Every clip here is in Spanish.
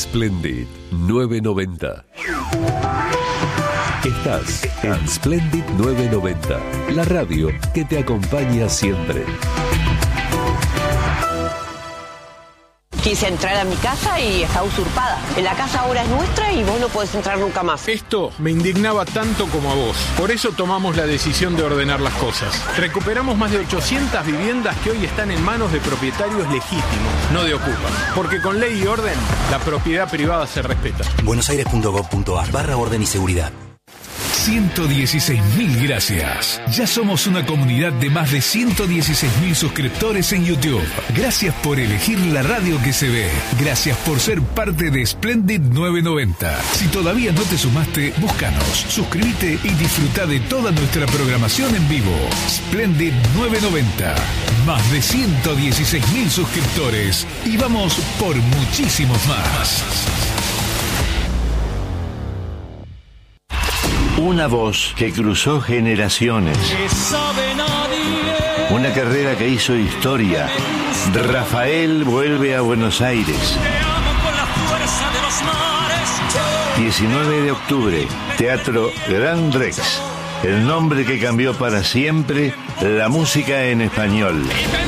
Splendid 990. Estás en Splendid 990, la radio que te acompaña siempre. Quise entrar a mi casa y está usurpada. La casa ahora es nuestra y vos no podés entrar nunca más. Esto me indignaba tanto como a vos. Por eso tomamos la decisión de ordenar las cosas. Recuperamos más de 800 viviendas que hoy están en manos de propietarios legítimos, no de ocupas. Porque con ley y orden, la propiedad privada se respeta. buenosaires.gov.ar/orden y seguridad. 116.000 gracias. Ya somos una comunidad de más de 116.000 suscriptores en YouTube. Gracias por elegir la radio que se ve. Gracias por ser parte de Splendid 990. Si todavía no te sumaste, búscanos, suscríbete y disfruta de toda nuestra programación en vivo. Splendid 990. Más de 116.000 suscriptores. Y vamos por muchísimos más. Una voz que cruzó generaciones. Una carrera que hizo historia. Rafael vuelve a Buenos Aires. 19 de octubre, Teatro Gran Rex. El nombre que cambió para siempre la música en español.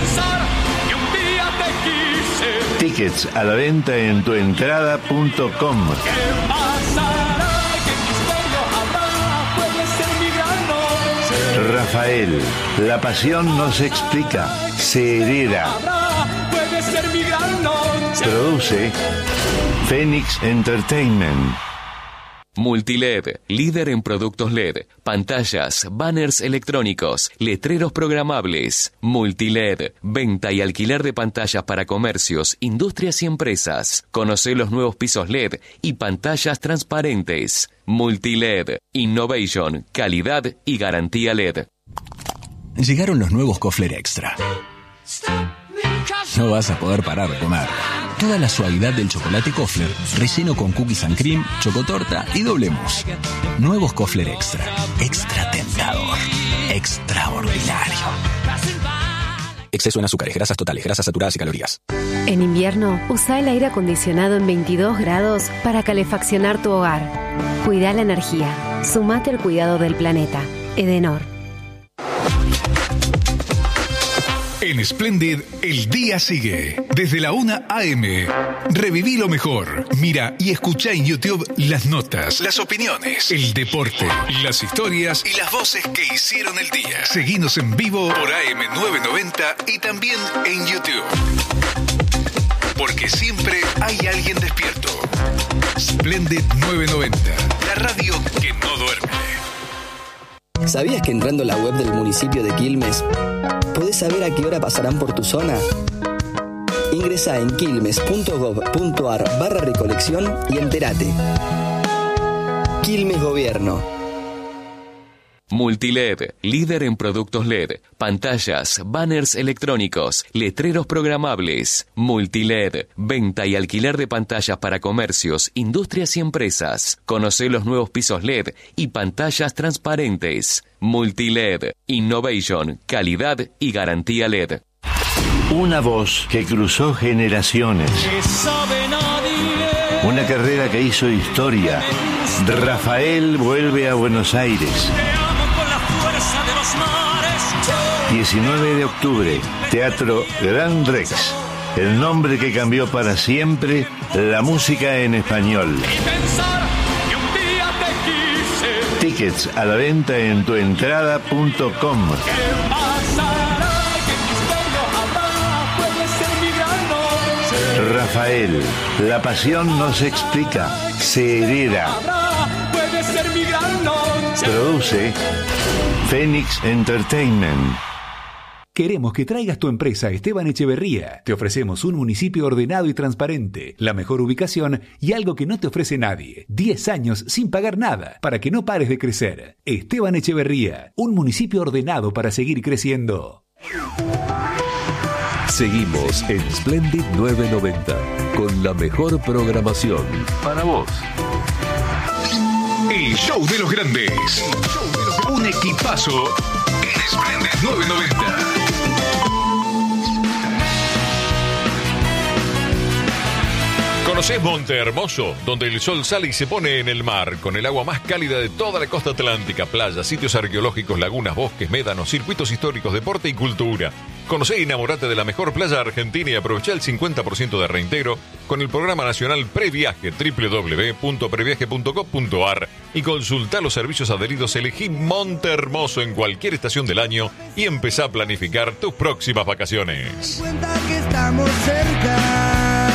Tickets a la venta en tuentrada.com. Rafael, la pasión no se explica, se hereda. Produce Phoenix Entertainment. Multiled, líder en productos LED, pantallas, banners electrónicos, letreros programables. Multiled, venta y alquiler de pantallas para comercios, industrias y empresas. Conoce los nuevos pisos LED y pantallas transparentes. Multiled, innovation, calidad y garantía LED. Llegaron los nuevos Kofler Extra. No vas a poder parar de comer. Toda la suavidad del chocolate Kofler, relleno con cookies and cream, chocotorta y doble mousse. Nuevos Kofler Extra. Extra tentador. Extraordinario. Exceso en azúcares, grasas totales, grasas saturadas y calorías. En invierno, usa el aire acondicionado en 22 grados para calefaccionar tu hogar. Cuida la energía. Sumate al cuidado del planeta. Edenor. En Splendid, el día sigue. Desde la 1 a.m. Reviví lo mejor. Mira y escucha en YouTube las notas, las opiniones, el deporte, las historias y las voces que hicieron el día. Seguinos en vivo por AM990 y también en YouTube. Porque siempre hay alguien despierto. Splendid 990, la radio que no duerme. ¿Sabías que entrando a la web del municipio de Quilmes podés saber a qué hora pasarán por tu zona? Ingresá en quilmes.gov.ar/recolección y entérate. Quilmes Gobierno. Multiled, líder en productos LED, pantallas, banners electrónicos, letreros programables. Multiled, venta y alquiler de pantallas para comercios, industrias y empresas. Conoce los nuevos pisos LED y pantallas transparentes. Multiled, innovation, calidad y garantía LED. Una voz que cruzó generaciones. Una carrera que hizo historia. Rafael vuelve a Buenos Aires. 19 de octubre, Teatro Gran Rex. El nombre que cambió para siempre la música en español. Tickets a la venta en tuentrada.com. Rafael, la pasión no se explica, se hereda. Produce Phoenix Entertainment. Queremos que traigas tu empresa a Esteban Echeverría. Te ofrecemos un municipio ordenado y transparente, la mejor ubicación y algo que no te ofrece nadie. 10 años sin pagar nada, para que no pares de crecer. Esteban Echeverría, un municipio ordenado para seguir creciendo. Seguimos en Splendid 990, con la mejor programación para vos. El show de los grandes. Un equipazo en Splendid 990. ¿Conocés Monte Hermoso? Donde el sol sale y se pone en el mar, con el agua más cálida de toda la costa atlántica, playas, sitios arqueológicos, lagunas, bosques, médanos, circuitos históricos, deporte y cultura. Conocé y enamorate de la mejor playa argentina y aprovecha el 50% de reintegro con el programa nacional Previaje, www.previaje.com.ar, y consulta los servicios adheridos. Elegí Monte Hermoso en cualquier estación del año y empezá a planificar tus próximas vacaciones. Cuenta que estamos cerca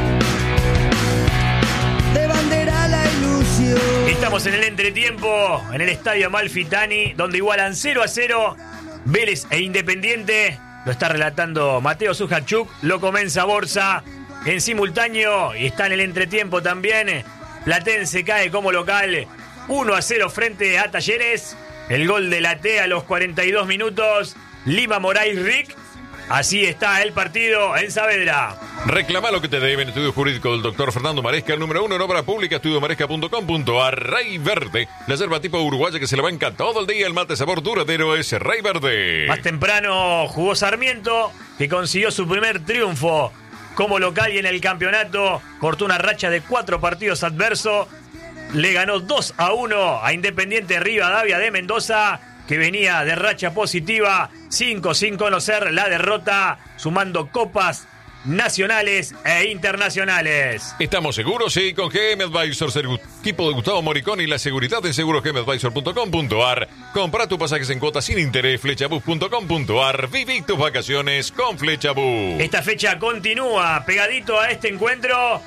de bandera la ilusión. Estamos en el entretiempo en el Estadio Amalfitani, donde igualan 0-0 Vélez e Independiente. Lo está relatando Mateo Sujarchuk, lo comienza Borsa en simultáneo y está en el entretiempo también. Platense cae como local 1-0 frente a Talleres. El gol de Late a los 42 minutos. Lima, Moraes, Rick. Así está el partido en Saavedra. Reclama lo que te deben. Estudio Jurídico del Dr. Fernando Maresca, el número 1 en obra pública, estudiomaresca.com.ar. Rey Verde, la yerba tipo uruguaya que se le banca todo el día. El mate sabor duradero es Rey Verde. Más temprano jugó Sarmiento, que consiguió su primer triunfo como local y en el campeonato. Cortó una racha de 4 partidos adversos. Le ganó 2-1 a Independiente Rivadavia de Mendoza, que venía de racha positiva, 5 sin conocer la derrota, sumando copas nacionales e internacionales. ¿Estamos seguros? Sí, con GM Advisors, el equipo de Gustavo Moricón y la seguridad en segurosgmadvisor.com.ar. Compra tus pasajes en cuotas sin interés, flechabus.com.ar. Viví tus vacaciones con Flechabus. Esta fecha continúa pegadito a este encuentro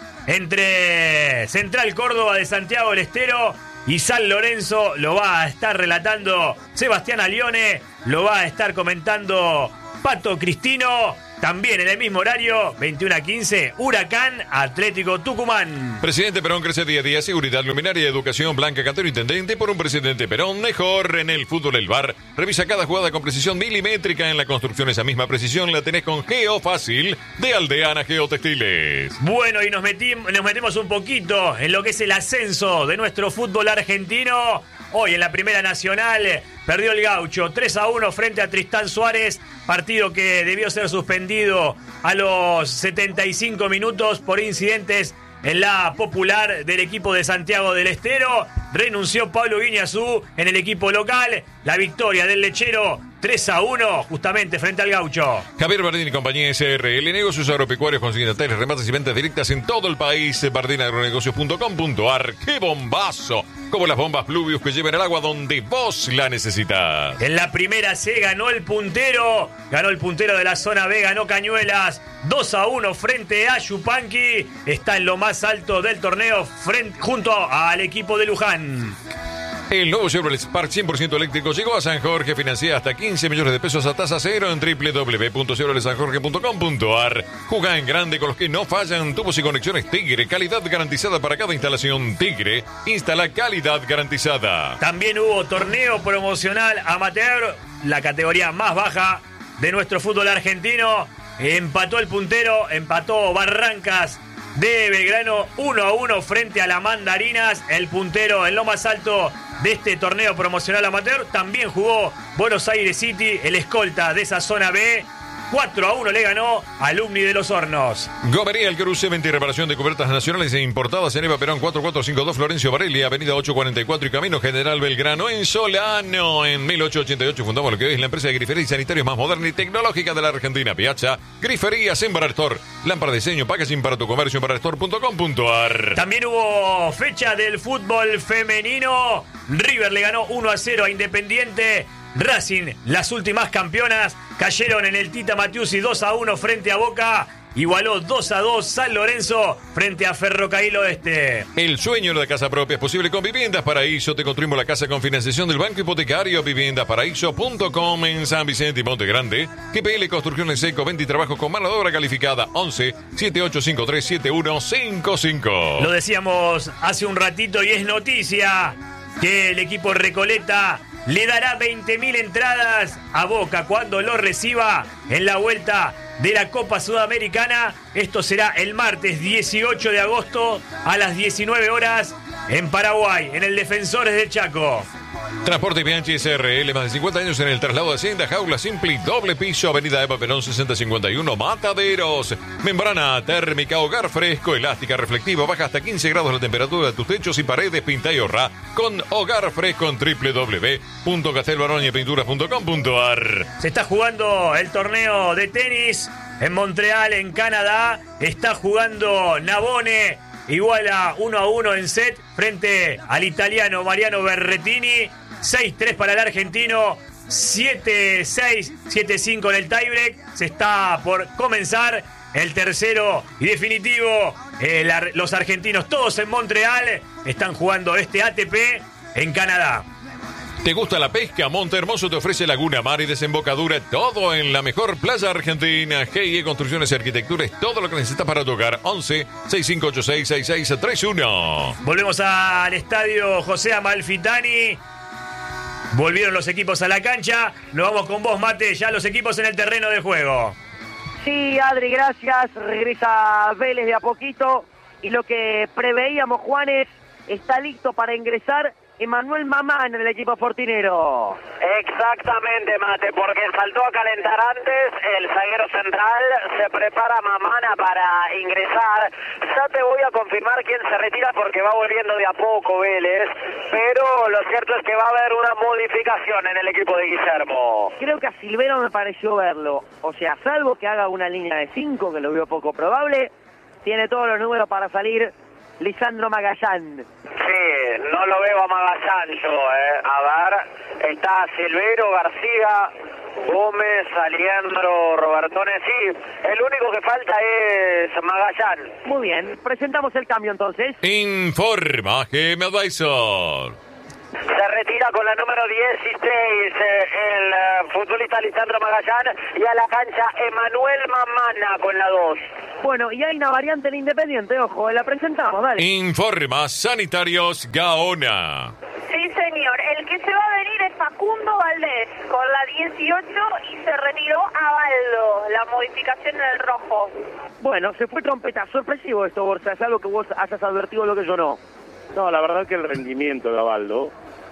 entre Central Córdoba de Santiago del Estero y San Lorenzo. Lo va a estar relatando Sebastián Alione, lo va a estar comentando Pato Cristino. También en el mismo horario, 21:15, Huracán Atlético Tucumán. Presidente Perón crece día a día. Seguridad, luminaria, educación, Blanca Cantero, intendente. Por un presidente Perón mejor. En el fútbol El VAR revisa cada jugada con precisión milimétrica. En la construcción esa misma precisión la tenés con Geofácil de Aldeana Geotextiles. Bueno, y nos metemos un poquito en lo que es el ascenso de nuestro fútbol argentino. Hoy en la Primera Nacional perdió el Gaucho 3-1 frente a Tristán Suárez, partido que debió ser suspendido a los 75 minutos por incidentes en la Popular del equipo de Santiago del Estero. Renunció Pablo Guiñazú en el equipo local. La victoria del Lechero 3-1 justamente frente al Gaucho. Javier Bardín y compañía SRL, negocios agropecuarios, consignatarios, remates y ventas directas en todo el país. bardinagronegocios.com.ar. ¡Qué bombazo! Como las bombas Pluvius que llevan el agua donde vos la necesitas. En la primera C ganó el puntero de la zona B, ganó Cañuelas 2-1 frente a Yupanqui. Está en lo más alto del torneo junto al equipo de Luján. El nuevo Chevrolet Spark 100% eléctrico llegó a San Jorge. Financia hasta 15 millones de pesos a tasa cero en www.chevroletsanjorge.com.ar. Jugá en grande con los que no fallan. Tubos y conexiones Tigre. Calidad garantizada para cada instalación. Tigre. Instala calidad garantizada. También hubo torneo promocional amateur, la categoría más baja de nuestro fútbol argentino. Empató el puntero, empató Barrancas de Belgrano 1-1 frente a la Mandarinas. El puntero en lo más alto de este torneo promocional amateur. También jugó Buenos Aires City, el escolta de esa zona B. 4-1 le ganó Alumni de los Hornos. Gomería El Cruce, venta y reparación de cubiertas nacionales e importadas en Eva Perón 4452 Florencio Varelli, avenida 844 y Camino General Belgrano. En Solano, en 1888 fundamos lo que hoy es la empresa de grifería y sanitarios más moderna y tecnológica de la Argentina, Piazza. Griferías en Barastor. Lámpara de diseño, packaging para tu comercio en barastor.com.ar. También hubo fecha del fútbol femenino. River le ganó 1-0 a Independiente. Racing, las últimas campeonas, cayeron en el Tita Matiusi 2-1 frente a Boca. Igualó 2-2 San Lorenzo frente a Ferrocarril Oeste. El sueño de la casa propia es posible con Viviendas Paraíso. Te construimos la casa con financiación del Banco Hipotecario. Viviendasparaíso.com en San Vicente y Monte Grande. GPL Construcciones Seco, venta y trabajo con mano de obra calificada. 11-7853-7155. Lo decíamos hace un ratito y es noticia que el equipo Recoleta le dará 20.000 entradas a Boca cuando lo reciba en la vuelta de la Copa Sudamericana. Esto será el martes 18 de agosto a las 19 horas en Paraguay, en el Defensores del Chaco. Transporte Bianchi SRL, más de 50 años en el traslado de Hacienda, Jaula Simpli, doble piso, Avenida Eva Perón 6051, Mataderos. Membrana térmica, hogar fresco, elástica, reflectiva, baja hasta 15 grados la temperatura de tus techos y paredes, pinta y ahorra con Hogar Fresco en www.castelbaroñepinturas.com.ar. Se está jugando el torneo de tenis en Montreal, en Canadá. Está jugando Navone, iguala 1-1 en set frente al italiano Mariano Berrettini. 6-3 para el argentino, 7-6, 7-5 en el tiebreak. Se está por comenzar el tercero y definitivo. Los argentinos todos en Montreal están jugando este ATP en Canadá. ¿Te gusta la pesca? Monte Hermoso te ofrece laguna, mar y desembocadura, todo en la mejor playa argentina. GIE Construcciones y Arquitectura es todo lo que necesitas para tocar. 11-6586-6631. Volvemos al estadio José Amalfitani. Volvieron los equipos a la cancha. Nos vamos con vos, Mate, ya los equipos en el terreno de juego. Sí, Adri, gracias. Regresa Vélez de a poquito. Y lo que preveíamos, Juanes, está listo para ingresar Emanuel Mamana en el equipo fortinero. Exactamente, Mate, porque saltó a calentar antes el zaguero central, se prepara Mamana para ingresar. Ya te voy a confirmar quién se retira porque va volviendo de a poco Vélez, pero lo cierto es que va a haber una modificación en el equipo de Guillermo. Creo que a Silvero me pareció verlo, o sea, salvo que haga una línea de 5, que lo veo poco probable, tiene todos los números para salir Lisandro Magallán. Sí, no lo veo a Magallán yo, A ver, está Silvero, García, Gómez, Aliendro, Robertone, sí. El único que falta es Magallán. Muy bien, presentamos el cambio entonces. Informa Game Advisor. Se retira con la número 16 el futbolista Lisandro Magallán y a la cancha Emanuel Mamana con la 2. Bueno, y hay una variante en Independiente, ojo, la presentamos, dale. Informa Sanitarios Gaona. Sí, señor. El que se va a venir es Facundo Valdés con la 18 y se retiró a Baldo, la modificación en el rojo. Bueno, se fue trompeta. Sorpresivo esto, Borja. Es algo que vos hayas advertido, lo que yo no. No, la verdad que el rendimiento de Abaldo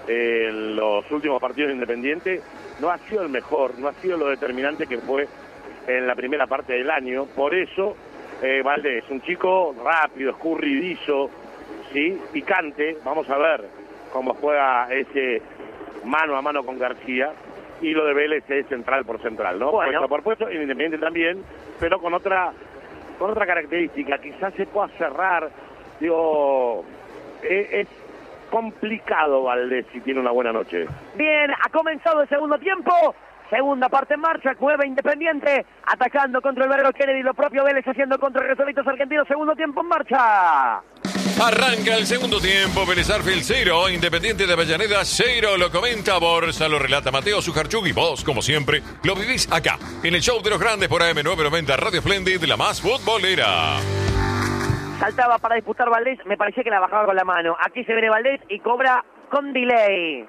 en los últimos partidos de Independiente no ha sido el mejor, no ha sido lo determinante que fue en la primera parte del año. Por eso, Valdés, un chico rápido, escurridizo, ¿sí? Picante. Vamos a ver cómo juega ese mano a mano con García. Y lo de Vélez es central por central, ¿no? Bueno. Puesto por puesto, Independiente también, pero con otra característica. Quizás se pueda cerrar, digo... Es complicado Valdés si tiene una buena noche. Bien, ha comenzado el segundo tiempo. Segunda parte en marcha, Cueva Independiente atacando contra el Barrio Kennedy, lo propio Vélez haciendo contra Resolitos Argentinos. Segundo tiempo en marcha. Arranca el segundo tiempo, Vélez Arfield 0, Independiente de Avellaneda 0, lo comenta Borsa, lo relata Mateo Sujarchuk y vos, como siempre, lo vivís acá, en el show de los grandes por AM990 Radio Splendid, la más futbolera. Saltaba para disputar Valdés, me parecía que la bajaba con la mano. Aquí se viene Valdés y cobra con delay.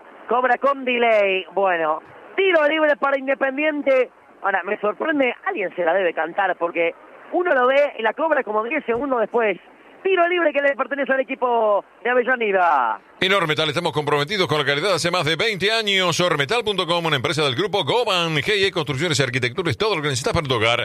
Bueno, tiro libre para Independiente. Ahora, me sorprende, alguien se la debe cantar porque uno lo ve y la cobra como 10 segundos después. Tiro libre que le pertenece al equipo de Avellaneda. En Ormetal estamos comprometidos con la calidad hace más de 20 años. Ormetal.com, una empresa del grupo Goban, GIE Construcciones y Arquitectura, es todo lo que necesitas para tu hogar.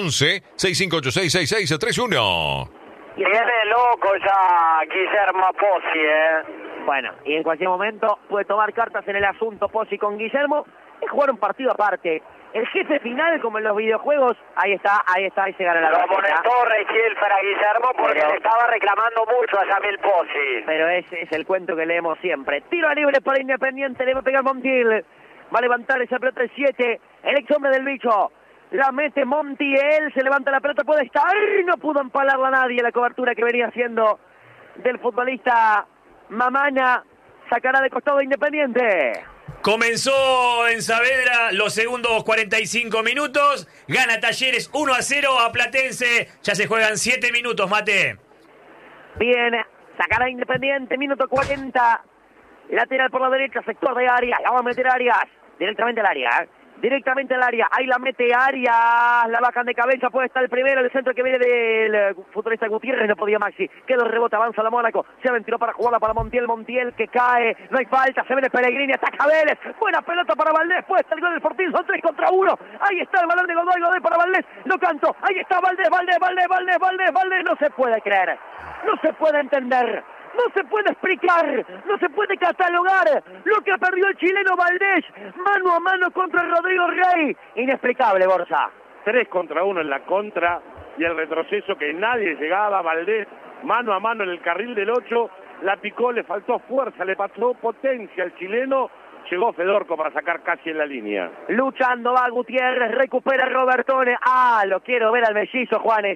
11-6586-6631. Viene loco ya Guillermo Pozzi, Bueno, y en cualquier momento puede tomar cartas en el asunto Pozzi con Guillermo y jugar un partido aparte. El jefe final, como en los videojuegos, ahí está, y se gana la lo amonestó Reichiel para Guillermo porque le estaba reclamando mucho a Yamil Pozzi. Pero ese es el cuento que leemos siempre. Tiro libre para Independiente, le va a pegar Montiel. Va a levantar esa pelota el 7, el ex hombre del bicho. La mete Montiel, se levanta la pelota, puede estar, no pudo empalarla a nadie la cobertura que venía haciendo del futbolista Mamana. Sacará de costado Independiente. Comenzó en Saavedra los segundos 45 minutos. Gana Talleres 1-0 a Platense. Ya se juegan 7 minutos, Mate. Bien, sacará Independiente, minuto 40. Lateral por la derecha, sector de Arias. La va a meter Arias directamente al área. directamente al área, ahí la mete Arias, la bajan de cabeza, puede estar el primero, el centro que viene del futbolista Gutiérrez, no podía Maxi, quedó el rebote, avanza la Mónaco, se aventuró para jugarla para Montiel que cae, no hay falta, se viene Pellegrini, ataca Vélez, buena pelota para Valdés, puede estar el gol del Fortín, son 3 contra 1, ahí está el balón de Godoy para Valdés, lo canto, ahí está Valdés, no se puede creer, no se puede entender. No se puede explicar, no se puede catalogar lo que perdió el chileno Valdés, mano a mano contra Rodrigo Rey. Inexplicable, Borja. 3 contra 1 en la contra y el retroceso que nadie llegaba. Valdés mano a mano en el carril del 8, la picó, le faltó fuerza, le pasó potencia al chileno. Llegó Fedorco para sacar casi en la línea. Luchando va Gutiérrez, recupera Robertone. Lo quiero ver al mellizo, Juanes,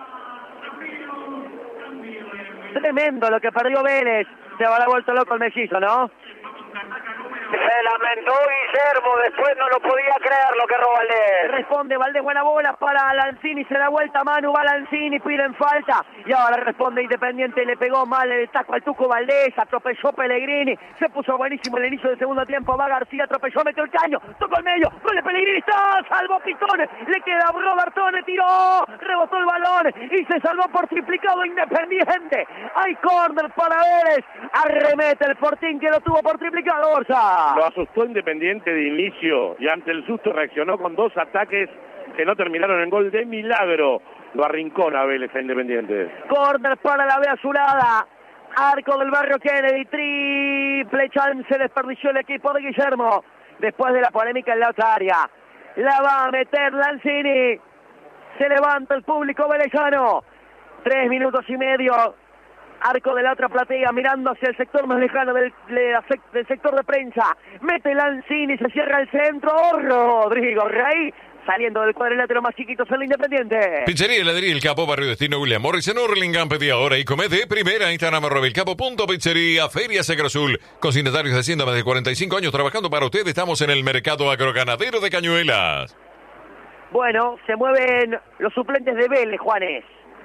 Tremendo lo que perdió Vélez. Se habrá vuelto loco el mellizo, ¿no? Se lamentó Guillermo, después no lo podía creer lo que erró Valdés. Responde Valdés, buena bola para Lanzini, se da vuelta Manu, va Lanzini, piden falta. Y ahora responde Independiente, le pegó mal el taco al Tuco Valdés, atropelló Pellegrini, se puso buenísimo el inicio del segundo tiempo, va García, atropelló, metió el caño, tocó el medio, gol de Pellegrini, está, salvó Pitone, le queda Robertone, tiró, rebotó el balón y se salvó por triplicado Independiente. Hay córner para Vélez, arremete el Fortín que lo tuvo por triplicado, Borja. Lo asustó Independiente de inicio y ante el susto reaccionó con 2 ataques que no terminaron en gol de milagro. Lo arrincona Vélez a Independiente. Córner para la B azulada. Arco del Barrio Kennedy. Triple chance desperdició el equipo de Guillermo. Después de la polémica en la otra área. La va a meter Lanzini. Se levanta el público velezano. 3 minutos y medio. Arco de la otra platea, mirando hacia el sector más lejano del sector de prensa. Mete Lanzini, se cierra el centro. Rodrigo Rey, saliendo del cuadrilátero más chiquito, son Independiente. Pizzería Heladería El Capo, Barrio Destino, William Morris, en Hurlingham. Pedí ahora y come de primera. Instagram, @elcapo.pizzería, Feria Secro Azul. Consignatarios de Hacienda, más de 45 años trabajando para usted. Estamos en el mercado agroganadero de Cañuelas. Bueno, se mueven los suplentes de Vélez, Juanes.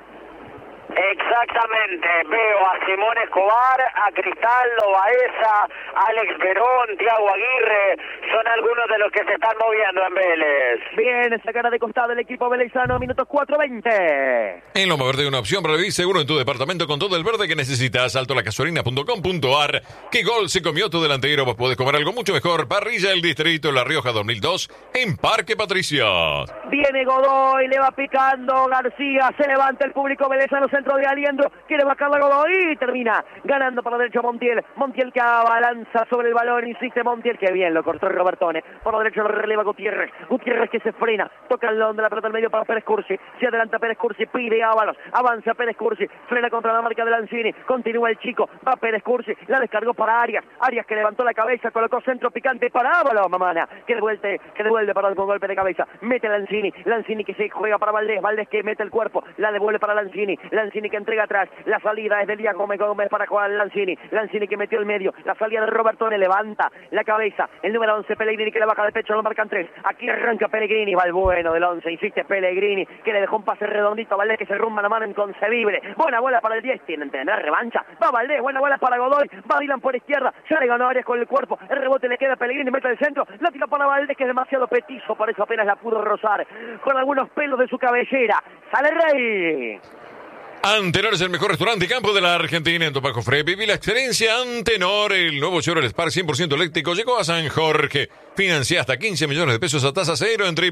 Exactamente, veo a Simón Escobar, a Cristaldo, Baeza, Alex Perón, Thiago Aguirre, son algunos de los que se están moviendo en Vélez. Bien, esa cara de costado el equipo velezano, minutos 4:20. En Loma Verde, una opción para vivir seguro en tu departamento con todo el verde que necesitas. Saltolacasolina.com.ar. ¿Qué gol se comió tu delantero? Vos podés comer algo mucho mejor. Parrilla El Distrito, La Rioja 2002, en Parque Patricios. Viene Godoy, le va picando García, se levanta el público velezano, centro de Aliendro, quiere bajarla Godoy y termina ganando por la derecha Montiel. Montiel que abalanza sobre el balón, insiste Montiel, que bien lo cortó Robertone. Por la derecha lo releva Gutiérrez. Gutiérrez que se frena, toca el don de la pelota al medio para Pérez Cursi. Se adelanta Pérez Cursi, pide Ábalos, avanza Pérez Cursi, frena contra la marca de Lanzini, continúa el chico, va Pérez Cursi, la descargó para Arias. Arias que levantó la cabeza, colocó centro picante para Ábalos, mamana, que devuelve para con golpe de cabeza. Mete Lanzini, Lanzini que se juega para Valdés, Valdés que mete el cuerpo, la devuelve para Lanzini, Lanzini que entrega atrás, la salida es de Elías Gómez para jugar Lanzini, Lanzini que metió el medio, la salida de Robertone, levanta la cabeza, el número 11 Pellegrini que le baja de pecho, lo marcan 3, aquí arranca Pellegrini, va el bueno del 11, insiste Pellegrini, que le dejó un pase redondito a Valdés que se rumba la mano inconcebible, buena bola para el 10, tiene entender revancha, va Valdés, buena bola para Godoy, va Dylan por izquierda, ya le ganó Arias con el cuerpo, el rebote le queda a Pellegrini, mete el centro, la tira para Valdés que es demasiado petizo, por eso apenas la pudo rozar, con algunos pelos de su cabellera, sale Rey. Antenor es el mejor restaurante y campo de la Argentina. En Topaco Fre, viví la experiencia Antenor. El nuevo Chevrolet Spark 100% eléctrico llegó a San Jorge. Financia hasta 15 millones de pesos a tasa cero en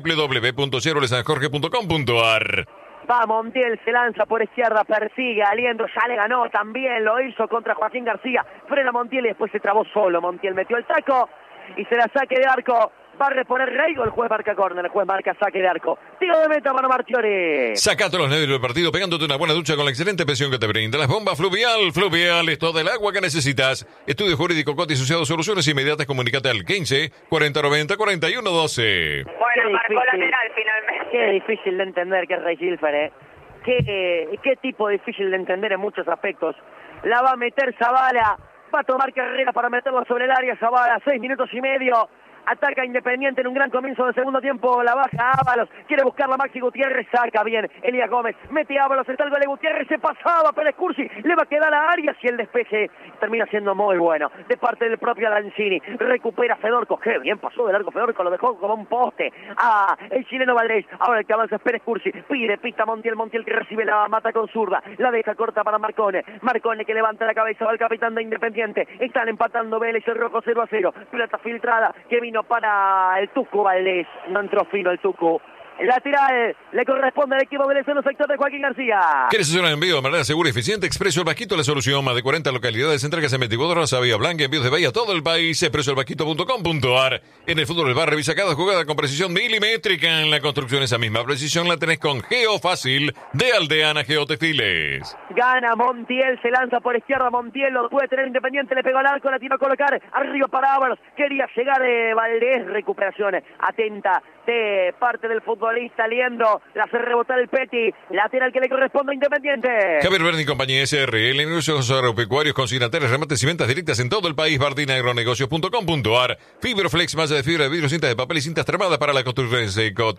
www.chevroletsanjorge.com.ar. Va Montiel, se lanza por izquierda, persigue a Aliendro, ya le ganó, también lo hizo contra Joaquín García. Frena Montiel y después se trabó solo. Montiel metió el taco y se la saque de arco. Va a reponer Rey o el juez marca córner, el juez marca saque de arco. Tiro de meta para Marchiori. Sacate los nervios del partido pegándote una buena ducha con la excelente presión que te brinda las bombas Fluvial. Fluvial es todo el agua que necesitas. Estudio Jurídico Coti Asociados, soluciones inmediatas. Comunicate al 15 4090 4112. Bueno, marcó lateral finalmente. Qué difícil de entender que es Rey Gilfer, ¿eh? Qué tipo difícil de entender en muchos aspectos. La va a meter Zavala. Va a tomar carrera para meterlo sobre el área Zavala. 6 minutos y medio. Ataca Independiente en un gran comienzo del segundo tiempo. La baja Ábalos. Quiere buscar la Maxi Gutiérrez. Saca bien Elías Gómez. Mete Ábalos. Está el gol de Gutiérrez. Se pasaba Pérez Cursi. Le va a quedar a Arias y el despeje termina siendo muy bueno. De parte del propio Lanzini. Recupera Fedorco. Qué bien pasó de largo Fedorco. Lo dejó como un poste. El chileno Valdés. Ahora el que avanza es Pérez Cursi. Pide pista Montiel. Montiel que recibe la mata con zurda. La deja corta para Marcone. Marcone que levanta la cabeza. Va el capitán de Independiente. Están empatando Vélez y el Rojo 0-0. Pelota filtrada que vino para el Tucu Valdés. No entró fino el Tucu. Lateral le corresponde al equipo venezolano, sector de Joaquín García. ¿Quieres hacer un envío de manera segura y eficiente? Expreso El Vasquito, la solución. Más de 40 localidades, entregas en 24 horas a Vía Blanca, envíos de Bahía a todo el país. expresoelvasquito.com.ar. En el fútbol del bar, revisa cada jugada con precisión milimétrica. En la construcción, esa misma precisión la tenés con Geofácil de Aldeana Geotextiles. Gana Montiel, se lanza por izquierda Montiel, lo puede tener Independiente, le pegó al arco, la tiene a colocar arriba para Ábalos. Quería llegar Valdés, recuperaciones atenta de parte del futbolista Liendo, la hace rebotar el Peti, lateral que le corresponde a Independiente. Javier Berni, compañía SRL, negocios agropecuarios, consignatarios, remates y ventas directas en todo el país. bardinaagronegocios.com.ar. Fibroflex, malla de fibra de vidrio, cintas de papel y cintas tramadas para la construcción en seco.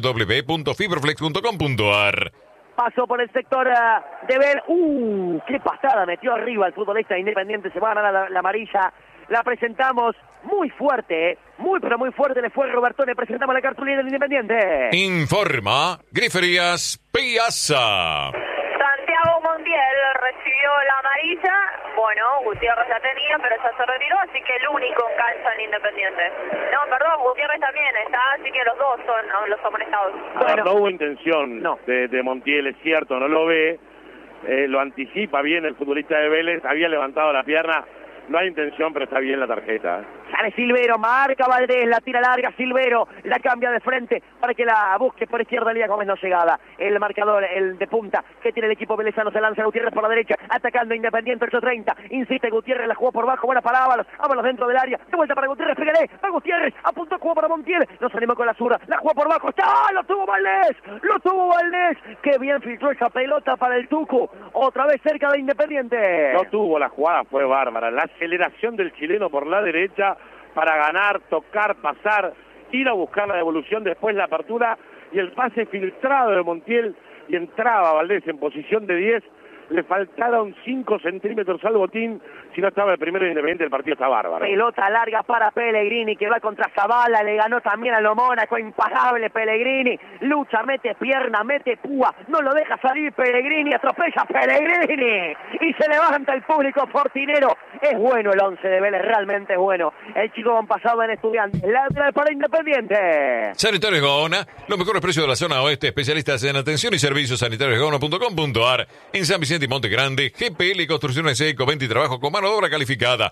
www.fibroflex.com.ar. Pasó por el sector de Bel. ¡Qué pasada! Metió arriba el futbolista Independiente. Se va a ganar la amarilla. La presentamos muy fuerte, muy pero muy fuerte. Le fue Robertone. Presentamos la cartulina del Independiente. Informa Griferías Piazza. Santiago Montiel recibió la amarilla. Bueno, Gutiérrez la tenía, pero ya se retiró, así que el único en cancha en Independiente. No, perdón, Gutiérrez también está, así que los dos son los amonestados. Bueno, no hubo intención de Montiel, es cierto, no lo ve. Lo anticipa bien el futbolista de Vélez. Había levantado la pierna. No hay intención, pero está bien la tarjeta. Sale Silvero, marca Valdés, la tira larga Silvero, la cambia de frente para que la busque por izquierda Elías Gómez, no llegada. El marcador, el de punta que tiene el equipo velezano, se lanza Gutiérrez por la derecha, atacando Independiente 8-30, insiste Gutiérrez, la jugó por bajo, buena para Ábalos dentro del área, de vuelta para Gutiérrez, pégale, a Gutiérrez, apuntó, jugó para Montiel, no se animó con la zurda, la jugó por bajo, ¡está! ¡Lo tuvo Valdés! ¡Qué bien filtró esa pelota para el Tucu! Otra vez cerca de Independiente. No tuvo la jugada, fue bárbara. La aceleración del chileno por la derecha para ganar, tocar, pasar, ir a buscar la devolución, después la apertura y el pase filtrado de Montiel y entraba Valdés en posición de 10. Le faltaron 5 centímetros al botín. Si no estaba el primero Independiente, el partido está bárbaro. Pelota larga para Pellegrini, que va contra Zavala, le ganó también a lo Mónaco, imparable Pellegrini, lucha, mete pierna, mete púa, no lo deja salir Pellegrini, atropella Pellegrini, y se levanta el público fortinero. Es bueno el 11 de Vélez, realmente es bueno. El chico con pasado en Estudiantes, lateral para Independiente. Sanitarios Gaona, los mejores precios de la zona oeste, especialistas en atención y servicios sanitariosgaona.com.ar. En San Vicente y Monte Grande, GPL Construcciones Eco, 20 y trabajo con mano de obra calificada.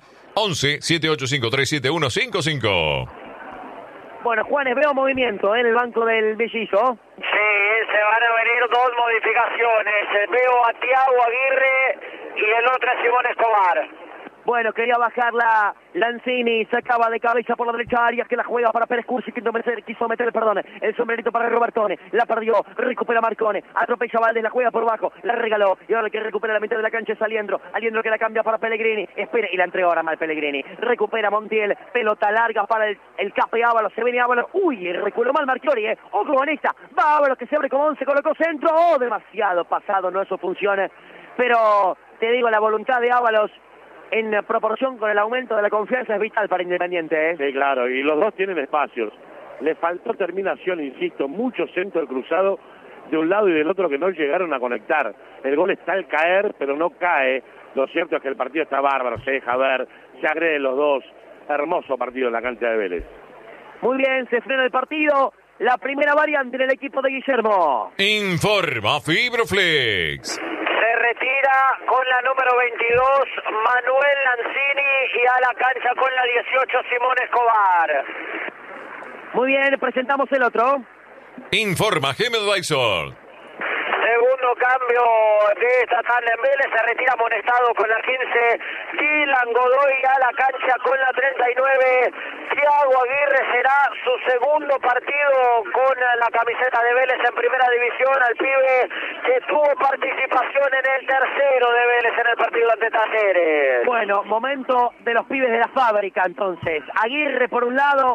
11-7853-7155. Bueno, Juanes, veo movimiento en el banco del Bellizo. Sí, se van a venir 2 modificaciones. Veo a Thiago Aguirre y el otro es Simón Escobar. Bueno, quería bajarla Lanzini, sacaba de cabeza por la derecha Arias, que la juega para Pérez Cursi, quiso meter el sombrerito para Robertone, la perdió, recupera Marcone, atropella Valdés, la juega por bajo, la regaló, y ahora el que recupera la mitad de la cancha es Aliendro que la cambia para Pellegrini, espera, y la entregó ahora mal Pellegrini, recupera Montiel, pelota larga para el Cape Ábalos, se viene Ábalos, reculó mal Marchiori, ojo con esta, va Ábalos que se abre con 11, colocó centro, demasiado pasado, no eso funciona, pero te digo, la voluntad de Ábalos en proporción con el aumento de la confianza es vital para Independiente. Sí, claro, y los dos tienen espacios. Le faltó terminación, insisto, mucho centro cruzado de un lado y del otro que no llegaron a conectar. El gol está al caer, pero no cae. Lo cierto es que el partido está bárbaro, se deja ver, se agreden los dos. Hermoso partido en la cancha de Vélez. Muy bien, se frena el partido. La primera variante en el equipo de Guillermo. Informa Fibroflex. Se retira con la número 22 Manuel Lanzini y a la cancha con la 18 Simón Escobar. Muy bien, presentamos el otro. Informa Gemel Weissol. Segundo cambio de esta tanda en Vélez, se retira amonestado con la 15 Dylan Godoy a la cancha con la 39. Thiago Aguirre será su segundo partido con la camiseta de Vélez en primera división, al pibe que tuvo participación en el tercero de Vélez en el partido ante Talleres. Bueno, momento de los pibes de la fábrica entonces. Aguirre por un lado,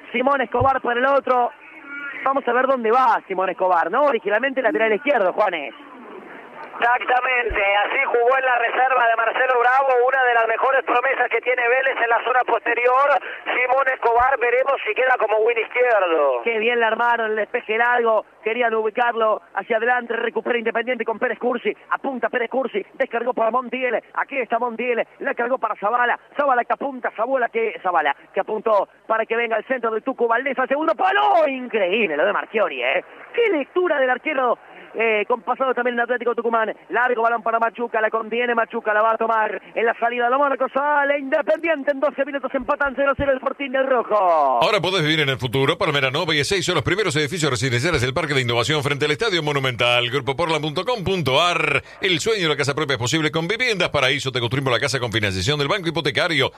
Simón Escobar por el otro. Vamos a ver dónde va Simón Escobar, ¿no? Originalmente lateral izquierdo, Juanes. Exactamente, así jugó en la reserva de Marcelo Bravo, una de las mejores promesas que tiene Vélez en la zona posterior. Simón Escobar, veremos si queda como win izquierdo. Qué bien le armaron el despeje largo, querían ubicarlo hacia adelante, recupera Independiente con Pérez Cursi, apunta Pérez Cursi, descargó para Montiel, aquí está Montiel, la cargó para Zavala que apunta, Zavala que apuntó para que venga al centro del Tucu Valdés al segundo palo. Increíble lo de Marchiori, qué lectura del arquero. Con pasado también en Atlético Tucumán, largo balón para Machuca, la contiene Machuca, la va a tomar en la salida de los Mónaco, sale Independiente en 12 minutos, empatan 0-0 el Fortín del Rojo. Ahora podés vivir en el futuro. Palmera Nova y Ezeiza son los primeros edificios residenciales del Parque de Innovación frente al Estadio Monumental. Grupoportland.com.ar. El sueño de la casa propia es posible con Viviendas Paraíso. Te construimos la casa con financiación del Banco Hipotecario.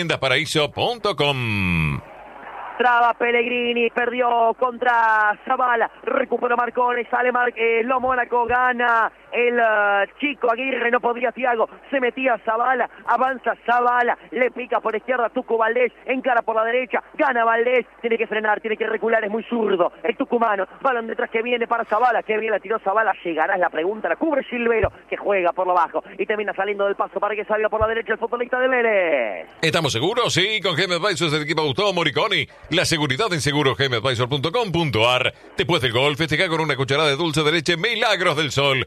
Viviendasparaíso.com. Traba Pellegrini, perdió contra Zavala, recuperó Marconi, sale lo Mónaco, gana el chico Aguirre, no podía Thiago, se metía Zavala, avanza Zavala, le pica por izquierda Tucu Valdés, encara por la derecha, gana Valdés, tiene que frenar, tiene que recular, es muy zurdo, el tucumano, balón detrás que viene para Zavala, que bien la tiró Zavala, llegará es la pregunta, la cubre Silvero, que juega por lo bajo, y termina saliendo del paso para que salga por la derecha el futbolista de Vélez. ¿Estamos seguros? Sí, con GM Advisors del equipo Gustavo Moriconi. La seguridad en seguro, gmadvisor.com.ar. Después del gol, festeja con una cucharada de dulce de leche Milagros del Sol.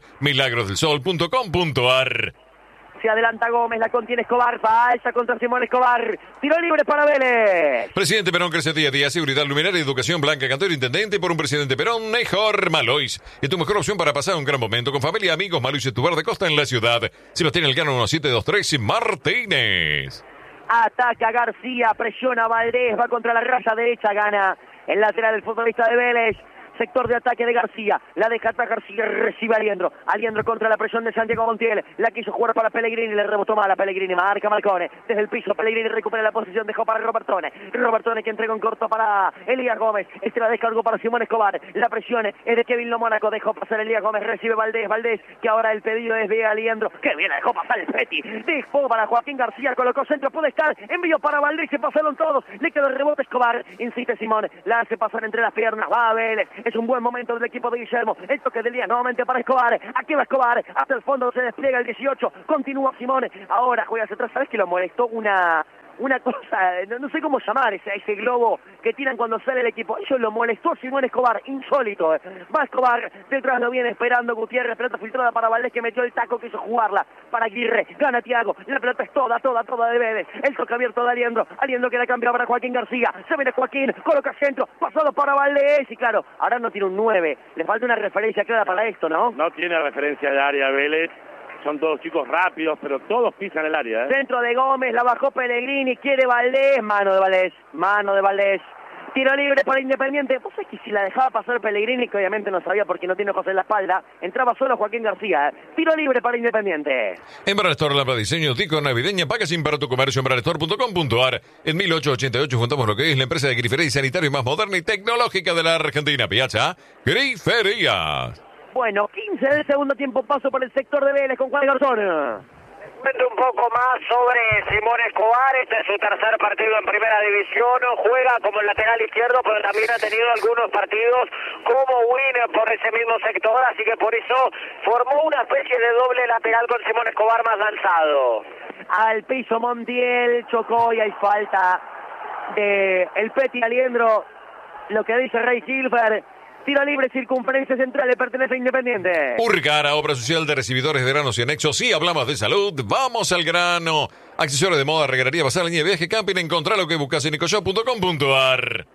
milagrosdelsol.com.ar. Se adelanta Gómez, la contiene Escobar, falta contra Simón Escobar, tiro libre para Vélez. Presidente Perón crece día a día, seguridad luminaria, educación, Blanca Cantero, intendente por un presidente Perón, mejor Malois. Es tu mejor opción para pasar un gran momento con familia, amigos. Malois es tu bar de costa en la ciudad. Si los tiene el Gano 1723 Martínez. Ataca García, presiona Valdés, va contra la raya derecha, gana el lateral del futbolista de Vélez. Sector de ataque de García, la deja atrás García, recibe Aliendro contra la presión de Santiago Montiel, la quiso jugar para Pellegrini, le rebotó mal a Pellegrini, marca Marcone, desde el piso Pellegrini recupera la posición, dejó para Robertone que entrega en corto para Elías Gómez, la descargó para Simón Escobar, la presión es de Kevin Lo Mónaco, dejó pasar Elías Gómez, recibe Valdés, que ahora el pedido es de Aliendro, que bien la dejó pasar el Peti, dejó para Joaquín García, colocó centro, puede estar, envío para Valdés, se pasaron todos, le quedó el rebote Escobar, insiste Simón, la hace pasar entre las piernas, va a Vélez, es un buen momento del equipo de Guillermo, el toque del día nuevamente para Escobar, aquí va Escobar, hasta el fondo se despliega el 18, continúa Simón, ahora juega hacia atrás, ¿sabes que lo molestó una cosa, no sé cómo llamar ese globo que tiran cuando sale el equipo? Eso lo molestó Simón Escobar, insólito. Va Escobar, detrás lo viene esperando Gutiérrez, pelota filtrada para Valdés que metió el taco, quiso jugarla para Aguirre, gana Thiago, la pelota es toda de Vélez, el toque abierto de Aliendro que la cambia para Joaquín García, se viene Joaquín, coloca centro, pasado para Valdés y claro, ahora no tiene un 9, le falta una referencia clara para esto, ¿no? No tiene referencia de área Vélez. Son todos chicos rápidos, pero todos pisan el área. Centro de Gómez, la bajó Pellegrini, quiere Valdés, mano de Valdés. Tiro libre para Independiente. Vos sabés que si la dejaba pasar Pellegrini, que obviamente no sabía porque no tiene ojos en la espalda, entraba solo Joaquín García. Tiro libre para Independiente. En Bralestore, Lámpara Diseño, Tico Navideña, packaging para tu comercio en Bralestore.com.ar. En 1888 juntamos lo que es la empresa de grifería y sanitario más moderna y tecnológica de la Argentina. Piazza Griferías. Bueno, 15 del segundo tiempo, paso por el sector de Vélez con Juan Garzón. Cuento un poco más sobre Simón Escobar. Este es su tercer partido en primera división. Juega como lateral izquierdo, pero también ha tenido algunos partidos como winner por ese mismo sector, así que por eso formó una especie de doble lateral con Simón Escobar más lanzado. Al piso Montiel, chocó y hay falta de el Peti Aliendro. Lo que dice Ray Gilbert. Tiro libre, circunferencia central, le pertenece a Independiente. Urcara, obra social de recibidores de granos y anexos. Sí, hablamos de salud, vamos al grano. Accesorios de moda, regadería, pasar línea de viaje, camping, encontrar lo que buscas en ecoshop.com.ar.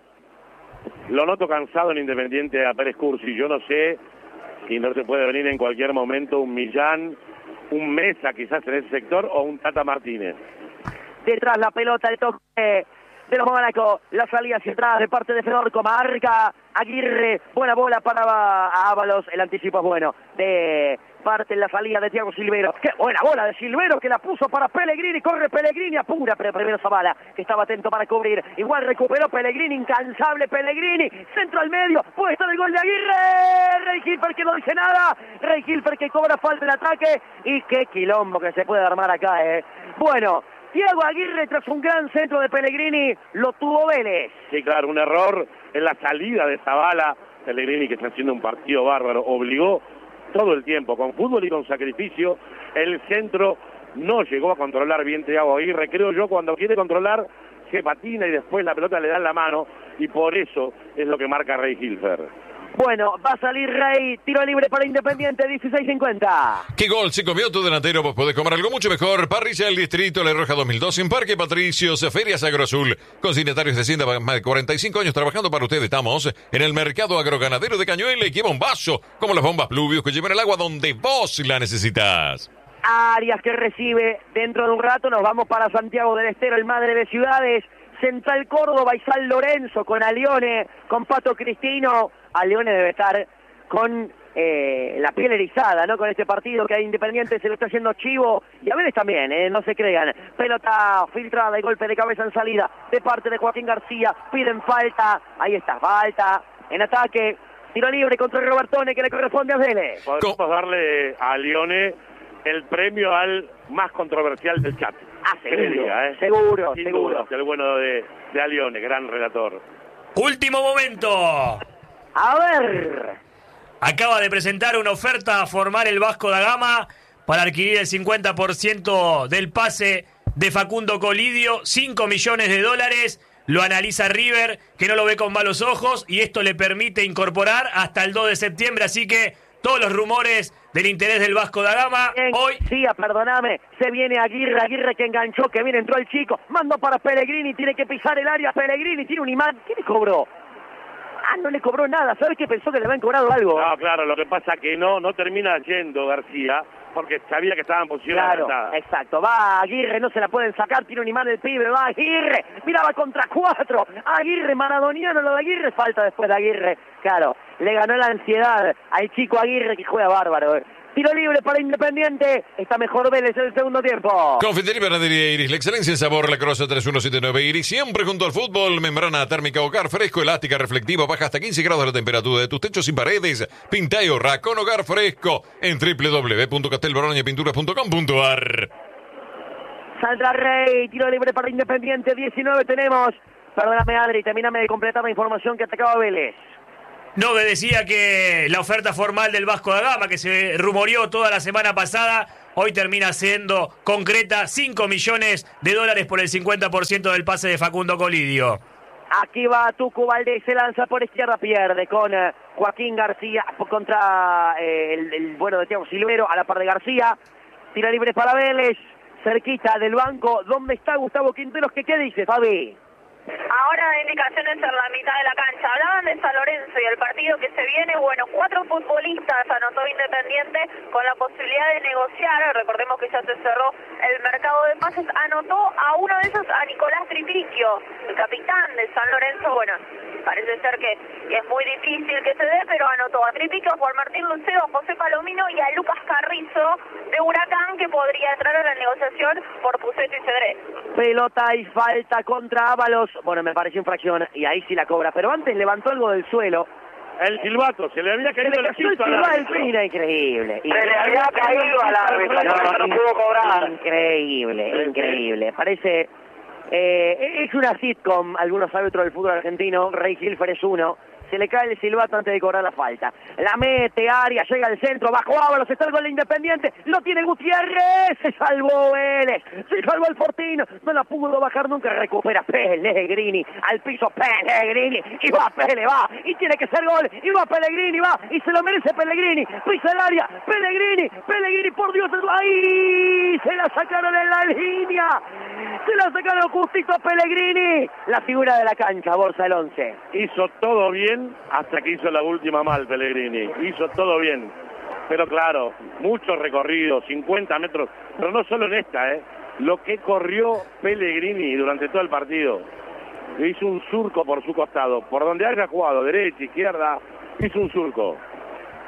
Lo noto cansado en Independiente a Pérez Cursi. Yo no sé si no se puede venir en cualquier momento un Millán, un Mesa quizás en ese sector o un Tata Martínez. Detrás la pelota, el toque de los Mónaco, la salida hacia atrás de parte de Fedorco, marca Aguirre, buena bola para Ábalos, el anticipo es bueno, de parte en la salida de Thiago Silvero, qué buena bola de Silvero que la puso para Pellegrini, corre Pellegrini, apura, pero primero Zavala, que estaba atento para cubrir, igual recuperó Pellegrini, incansable Pellegrini, centro al medio, puede estar el gol de Aguirre, Rey Gilbert que no dice nada, Rey Gilbert que cobra falta en ataque, y qué quilombo que se puede armar acá, Bueno, Thiago Aguirre tras un gran centro de Pellegrini, lo tuvo Vélez. Sí, claro, un error en la salida de Zabala. Pellegrini, que está haciendo un partido bárbaro, obligó todo el tiempo, con fútbol y con sacrificio. El centro no llegó a controlar bien Thiago Aguirre. Creo yo, cuando quiere controlar, se patina y después la pelota le da en la mano, y por eso es lo que marca Rey Hilfer. Bueno, va a salir Rey, tiro libre para Independiente, 16:50. ¿Qué gol se comió tu delantero? Vos podés comer algo mucho mejor. Parrilla del Distrito, La Roja 2002, en Parque Patricios, Ferias Agroazul. Consignatarios de Hacienda, más de 45 años trabajando para ustedes. Estamos en el mercado agroganadero de Cañuelas, y lleva un vaso, como las bombas Pluvius, que llevan el agua donde vos la necesitas. Arias que recibe, dentro de un rato nos vamos para Santiago del Estero, el Madre de Ciudades. Central Córdoba y San Lorenzo con Alione, con Pato Cristino. Alione debe estar con la piel erizada, ¿no? Con este partido que a Independiente se lo está haciendo chivo, y a Vélez también, no se crean. Pelota filtrada y golpe de cabeza en salida de parte de Joaquín García. Piden falta, ahí está, falta en ataque. Tiro libre contra el Robertone que le corresponde a Vélez. Podemos darle a Alione el premio al más controversial del chat. Seguro. El bueno de Alione, gran relator. Último momento. A ver. Acaba de presentar una oferta a formar el Vasco da Gama para adquirir el 50% del pase de Facundo Colidio, $5 millones. Lo analiza River, que no lo ve con malos ojos, y esto le permite incorporar hasta el 2 de septiembre, así que todos los rumores del interés del Vasco da Gama. Hoy sí, perdóname, se viene Aguirre que enganchó, que bien entró el chico, mandó para Pellegrini, tiene que pisar el área, Pellegrini tiene un imán. ¿Qué le cobró? No le cobró nada. ¿Sabes qué? Pensó que le habían cobrado algo. No, claro, lo que pasa que no termina yendo García, porque sabía que estaba en posición adelantada. Exacto, va Aguirre, no se la pueden sacar, tiene un imán el pibe, va Aguirre, miraba contra 4, Aguirre, maradoniano lo de Aguirre, falta después de Aguirre, claro, le ganó la ansiedad al chico Aguirre, que juega bárbaro. Tiro libre para Independiente, está mejor Vélez en el segundo tiempo. Confitería y Panadería Iris, la excelencia en sabor, La Croza 3179 Iris, siempre junto al fútbol. Membrana térmica Hogar, fresco, elástica, reflectiva, baja hasta 15 grados la temperatura de tus techos sin paredes. Pinta y ahorra con Hogar Fresco en www.castelboroñapinturas.com.ar. Saldrá Rey, tiro libre para Independiente, 19 tenemos. Perdóname, Adri, termíname de completar la información que atacaba Vélez. No, que decía que la oferta formal del Vasco da Gama, que se rumoreó toda la semana pasada, hoy termina siendo concreta. $5 millones por el 50% del pase de Facundo Colidio. Aquí va Tucu Valdés, se lanza por izquierda, pierde con Joaquín García contra el bueno de Thiago Silvero, a la par de García. Tira libre para Vélez, cerquita del banco. ¿Dónde está Gustavo Quinteros? ¿Qué dice, Fabi? Ahora indicaciones en la mitad de la cancha. Hablaban de San Lorenzo y el partido que se viene. Bueno, 4 futbolistas anotó Independiente con la posibilidad de negociar. Recordemos que ya se cerró el mercado de pases. Anotó a uno de esos, a Nicolás Tripiquio, el capitán de San Lorenzo. Bueno, parece ser que es muy difícil que se dé, pero anotó a Tripiquio, Juan Martín Lucero, a José Palomino y a Lucas Carrizo de Huracán, que podría entrar a la negociación por Puceto y Cedrés. Pelota y falta contra Ábalos. Bueno, me pareció infracción y ahí sí la cobra, pero antes levantó algo del suelo. El silbato, se le había caído el silbato al árbitro. Increíble. Se le había caído al árbitro, no pudo cobrar. Increíble. Parece... es una sitcom, algunos árbitros del fútbol argentino. Rey Hilfer es uno. Se le cae el silbato antes de cobrar la falta. La mete, Arias, llega al centro, bajo Ábalos, está el gol de Independiente, lo tiene Gutiérrez, se salvó Vélez, se salvó el Fortino, no la pudo bajar nunca, recupera Pellegrini, al piso Pellegrini, y va Pele, va, y tiene que ser gol, y va Pellegrini, va, y se lo merece Pellegrini, pisa el área, Pellegrini, por Dios, ¡ay! Se la sacaron en la línea, se la sacaron justito a Pellegrini, la figura de la cancha, Borsa el 11. Hizo todo bien hasta que hizo la última mal Pellegrini, hizo todo bien, pero claro, mucho recorrido, 50 metros, pero no solo en esta, lo que corrió Pellegrini durante todo el partido, hizo un surco por su costado, por donde haya jugado, derecha, izquierda, hizo un surco.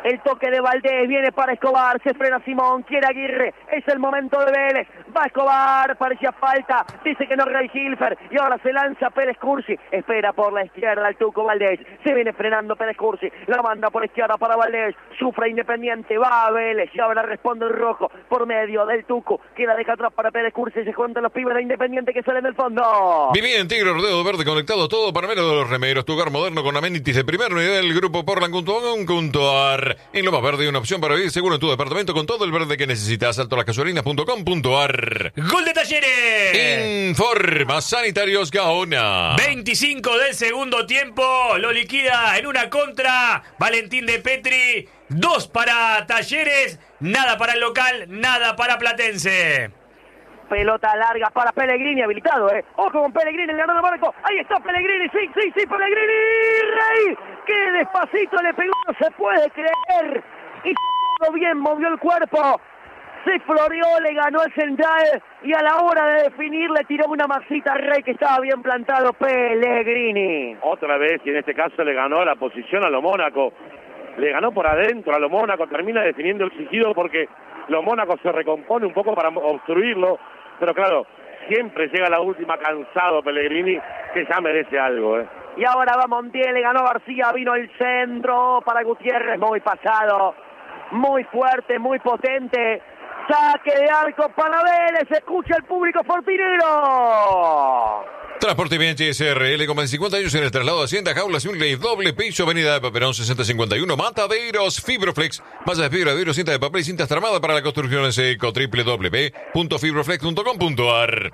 El toque de Valdés viene para Escobar, se frena Simón, quiere Aguirre, es el momento de Vélez, va Escobar, parecía falta, dice que no Rey Hilfer, y ahora se lanza Pérez Cursi, espera por la izquierda el Tuco Valdés, se viene frenando Pérez Cursi, la manda por izquierda para Valdés, sufre Independiente, va a Vélez, y ahora responde el rojo, por medio del Tuco, que la deja atrás para Pérez Cursi, se cuentan los pibes de Independiente que salen del fondo. Viví en Tigre Rodeo Verde, conectado todo para menos de los remeros, tu hogar moderno con amenities de primer nivel, Grupo Portland.com.ar. En Lomas Verde hay una opción para vivir seguro en tu departamento con todo el verde que necesitas. Altolasgasolinas.com.ar. ¡Gol de Talleres! Informa Sanitarios Gaona. 25 del segundo tiempo. Lo liquida en una contra Valentín de Petri. 2 para Talleres. Nada para el local, nada para Platense. Pelota larga para Pellegrini, habilitado, Ojo con Pellegrini, el ganador de marco. Ahí está Pellegrini, sí, Pellegrini. Rey, que despacito le pegó, no se puede creer. Y todo bien, movió el cuerpo. Se floreó, le ganó el central. Y a la hora de definir le tiró una masita a Rey, que estaba bien plantado Pellegrini. Otra vez, y en este caso le ganó la posición a lo Mónaco. Le ganó por adentro a lo Mónaco, termina definiendo el exigido porque lo Mónaco se recompone un poco para obstruirlo. Pero claro, siempre llega la última cansado Pellegrini, que ya merece algo, Y ahora va Montiel, le ganó García, vino el centro para Gutiérrez, muy pasado, muy fuerte, muy potente. Saque de arco para Vélez, escucha el público fortinero. Transporte Bianchi SRL, con 50 años en el traslado de Hacienda, Jaulas, Ungley, doble piso, Avenida de Paperón 6051, Mataderos, Fibroflex, malla de fibra de vidrio, cinta de papel y cinta armada para la construcción en seco, www.fibroflex.com.ar.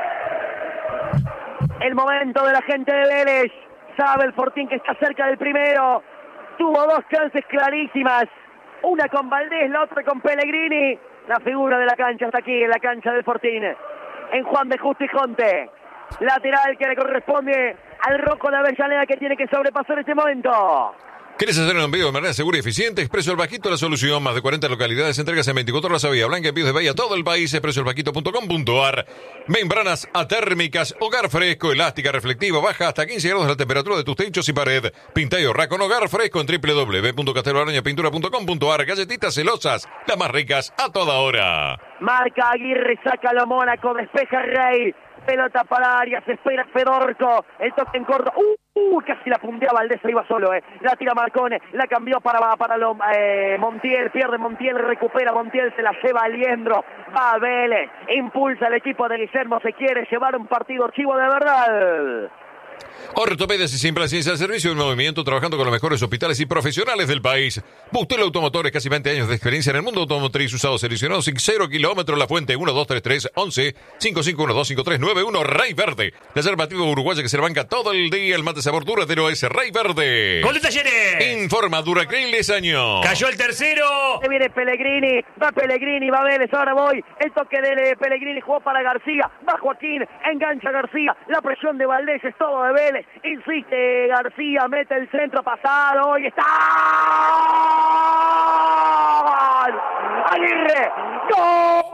El momento de la gente de Vélez, sabe el Fortín que está cerca del primero, tuvo 2 chances clarísimas, una con Valdés, la otra con Pellegrini, la figura de la cancha está aquí en la cancha del Fortín, en Juan de Justo y Jonte. Lateral que le corresponde al Rojo de Avellaneda, que tiene que sobrepasar este momento. ¿Quieres hacer un envío de manera segura y eficiente? Expreso El Vaquito, la solución. Más de 40 localidades, entregas en 24 horas a Vía Blanca, envíos de Bahía a todo el país. expresoelvaquito.com.ar. Membranas atérmicas, hogar fresco, elástica, reflectiva, baja hasta 15 grados la temperatura de tus techos y pared. Pinta y ahorra con hogar fresco en www.casteloaraña.pintura.com.ar. Galletitas celosas, las más ricas a toda hora. Marca Aguirre, saca lo Mónaco, despeja Rey. Pelota para Arias, espera Fedorco, el toque en corto, casi la puntea Valdés, se iba solo, la tira Marcone, la cambió para Montiel, pierde Montiel, recupera Montiel, se la lleva Aliendro, va Vélez, impulsa el equipo de Guillermo, se quiere llevar un partido chivo de verdad. Ortopedas y siempre ciencia al servicio del movimiento, trabajando con los mejores hospitales y profesionales del país. Bustel Automotores, casi 20 años de experiencia en el mundo automotriz, usados seleccionados sin 0 kilómetros. La Fuente, 1233 11 55125391. Rey Verde, la alternativa uruguaya que se la banca todo el día. El mate sabor duradero es Rey Verde. ¡Gol de Talleres! Informa Duracril Lesaño. Cayó el tercero. Se viene Pellegrini, va Vélez, ahora voy. El toque de Pellegrini, jugó para García, va Joaquín, engancha García. La presión de Valdés es todo de Vélez. Insiste García, mete el centro pasado y está. ¡Gol! Aguirre, ¡gol!